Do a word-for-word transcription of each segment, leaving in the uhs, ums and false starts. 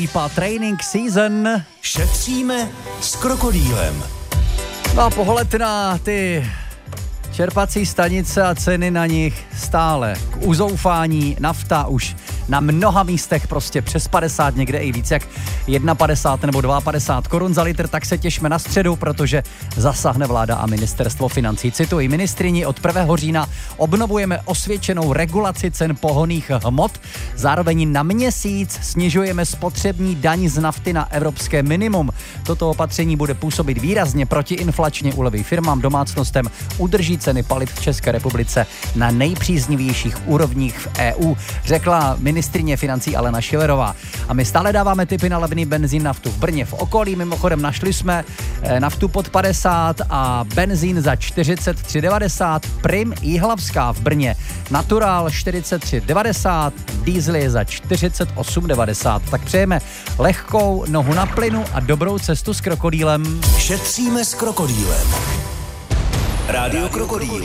Training season. Šetříme s krokodýlem. No a pohled na ty čerpací stanice a ceny na nich stále k uzoufání. Nafta už na mnoha místech prostě přes padesát, někde i víc jak padesát jedna nebo padesát dva korun za litr, tak se těšme na středu, protože zasahne vláda a ministerstvo financí. Cituji ministryni, od prvního října obnovujeme osvědčenou regulaci cen pohonných hmot, zároveň na měsíc snižujeme spotřební daň z nafty na evropské minimum. Toto opatření bude působit výrazně protiinflačně, uleví firmám, domácnostem, udrží ceny paliv v České republice na nejpříznivějších úrovních v E U, řekla ministryně financí Alena Schillerová. A my stále dáváme tipy na levný benzín, naftu v Brně, v okolí. Mimochodem našli jsme naftu pod padesát a benzín za čtyřicet tři devadesát. Prim Jihlavská v Brně Natural čtyřicet tři devadesát, diesel je za čtyřicet osm devadesát. Tak přejeme lehkou nohu na plynu a dobrou cestu s krokodýlem. Šetříme s krokodýlem. Rádio Krokodýl.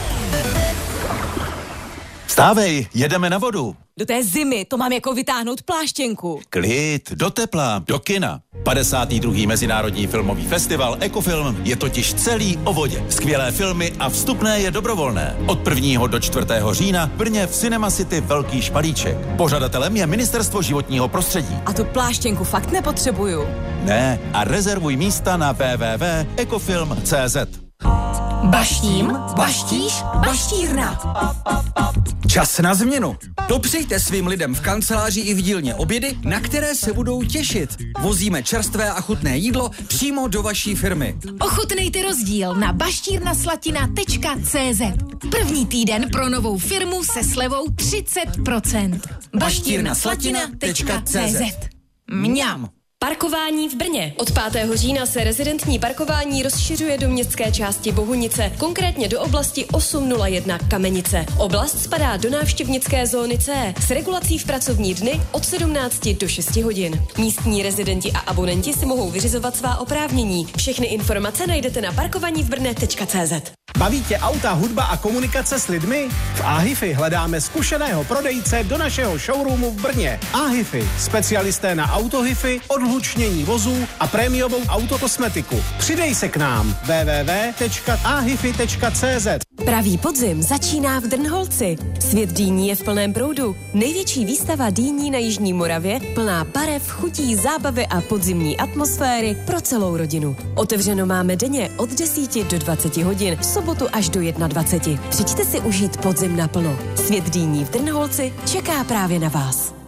Vstávej, jedeme na vodu. Do té zimy to mám jako vytáhnout pláštěnku. Klid, do tepla, do kina. padesátý druhý Mezinárodní filmový festival Ekofilm je totiž celý o vodě. Skvělé filmy a vstupné je dobrovolné. Od prvního do čtvrtého října v Brně v Cinema City Velký Špalíček. Pořadatelem je Ministerstvo životního prostředí. A tu pláštěnku fakt nepotřebuju. Ne, a rezervuj místa na w w w tečka ekofilm tečka c z. Baštím, baštíš, baštírna. Čas na změnu. Dopřejte svým lidem v kanceláři i v dílně obědy, na které se budou těšit. Vozíme čerstvé a chutné jídlo přímo do vaší firmy. Ochutnejte rozdíl na baštírnaslatina tečka c z. První týden pro novou firmu se slevou třicet procent. baštírnaslatina tečka c z. Mňam. Parkování v Brně. Od pátého října se rezidentní parkování rozšiřuje do městské části Bohunice, konkrétně do oblasti osm nula jedna Kamenice. Oblast spadá do návštěvnické zóny C s regulací v pracovní dny od sedmnácti do šesti hodin. Místní rezidenti a abonenti si mohou vyřizovat svá oprávnění. Všechny informace najdete na parkovaní v brně tečka c z. Baví tě auta, hudba a komunikace s lidmi? V ahifi hledáme zkušeného prodejce do našeho showroomu v Brně. ahifi, specialisté na autohify, odhlučnění vozů a prémiovou autokosmetiku. Přidej se k nám w w w tečka ahifi tečka c z. Pravý podzim začíná v Drnholci. Svět dýní je v plném proudu. Největší výstava dýní na Jižní Moravě, plná barev, chutí, zábavy a podzimní atmosféry pro celou rodinu. Otevřeno máme denně od deseti do dvaceti hodin, v sobotu až do dvaceti jedna. Přijďte si užít podzim naplno. Svět dýní v Drnholci čeká právě na vás.